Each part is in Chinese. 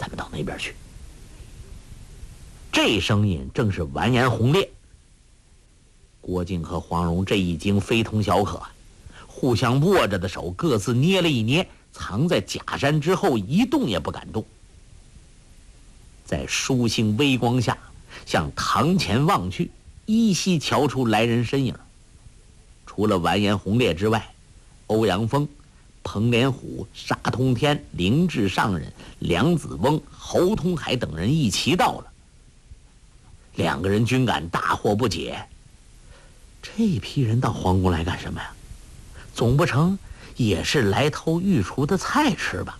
咱们到那边去。这声音正是完颜洪烈。郭靖和黄蓉这一惊非同小可，互相握着的手各自捏了一捏，藏在假山之后，一动也不敢动。在疏星微光下，向堂前望去，依稀瞧出来人身影。除了完颜洪烈之外，欧阳锋、彭连虎、沙通天、凌至上人、梁子翁、侯通海等人一齐到了。两个人均感大惑不解，这批人到皇宫来干什么呀？总不成也是来偷御厨的菜吃吧？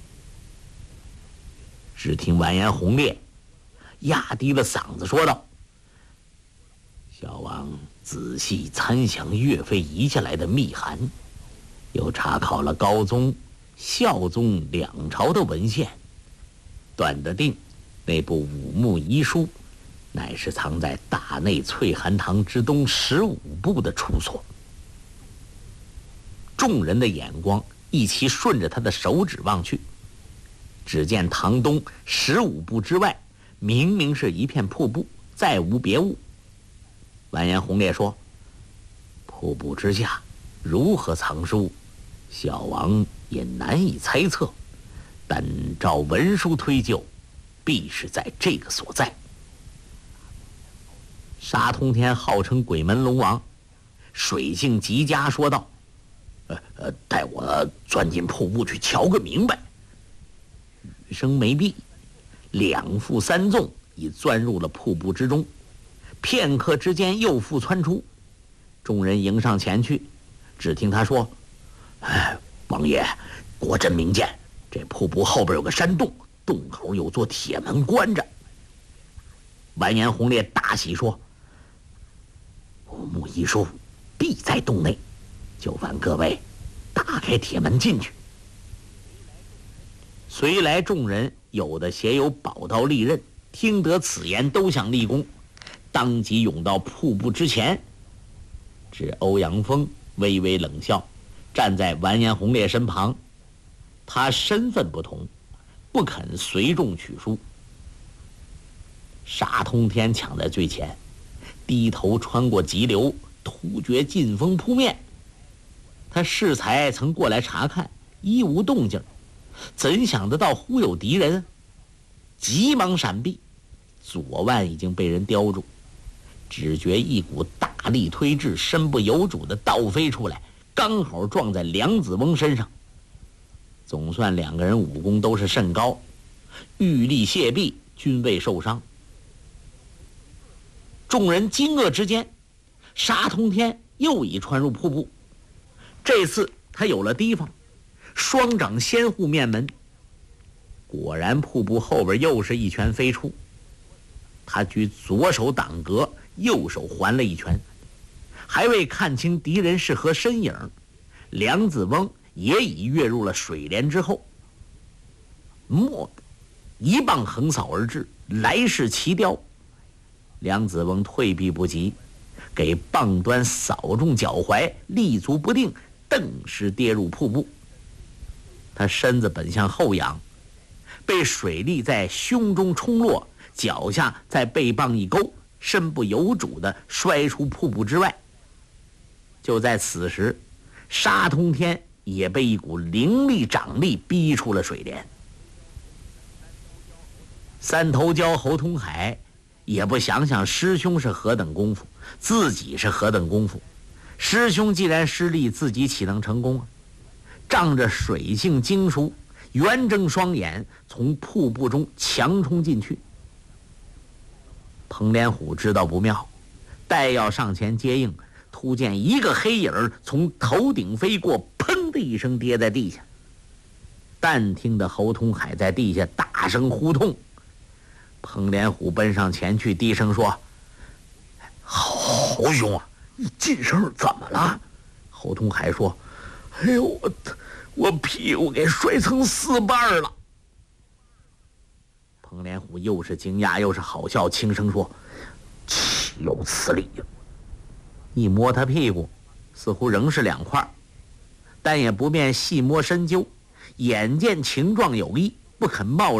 只听完颜洪烈压低了嗓子说道：小王仔细参详岳飞遗下来的密函，又查考了高宗、孝宗两朝的文献，断得定那部武穆遗书乃是藏在大内翠寒堂之东15步的处所。众人的眼光一齐顺着他的手指望去，只见堂东15步之外明明是一片瀑布，再无别物。完颜洪烈说：瀑布之下如何藏书，小王也难以猜测，但照文书推究，必是在这个所在。沙通天号称鬼门龙王，水性极佳，说道：带我钻进瀑布去瞧个明白。语声没毕，两副三纵已钻入了瀑布之中，片刻之间又复窜出。众人迎上前去，只听他说：王爷，国真明鉴，这瀑布后边有个山洞，洞口有座铁门关着。完颜洪烈大喜说：武穆遗书必在洞内，就烦各位打开铁门进去。随来众人有的携有宝刀利刃，听得此言都想立功，当即涌到瀑布之前。只欧阳锋微微冷笑，站在完颜洪烈身旁。他身份不同，不肯随众取书。沙通天抢在最前，低头穿过急流，突觉劲风扑面。他适才曾过来查看，一无动静，怎想得到忽有敌人，急忙闪避，左腕已经被人叼住，只觉一股大力推至，身不由主的倒飞出来，刚好撞在梁子翁身上。总算两个人武功都是甚高，玉力谢臂，均未受伤。众人惊愕之间，沙通天又已穿入瀑布。这次他有了提防，双掌先护面门。果然瀑布后边又是一拳飞出，他举左手挡格，右手还了一拳，还未看清敌人是何身影，梁子翁也已跃入了水帘之后。蓦地一棒横扫而至，来势奇刁。梁子翁退避不及，给棒端扫中脚踝，立足不定，顿时跌入瀑布。他身子本向后仰，被水力在胸中冲落，脚下再被棒一勾，身不由主地摔出瀑布之外。就在此时，沙通天也被一股凌厉掌力逼出了水帘。三头蛟侯通海也不想想师兄是何等功夫，自己是何等功夫。师兄既然失利，自己岂能成功啊？仗着水性精熟，圆睁双眼，从瀑布中强冲进去。彭连虎知道不妙，待要上前接应，突见一个黑影从头顶飞过，砰的一声跌在地下。但听得侯通海在地下大声呼痛。彭连虎奔上前去，低声说：侯兄啊，你近声怎么了？侯通海说：哎呦，我屁股给摔成4瓣了。彭连虎又是惊讶又是好笑，轻声说：岂有此理呀！一摸他屁股，似乎仍是2块，但也不便细摸深究，眼见情状有异，不肯贸